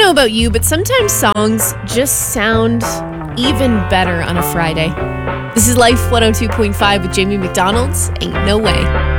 know about you, but sometimes songs just sound even better on a Friday. This is Life 102.5 with Jamie McDonald's Ain't No Way.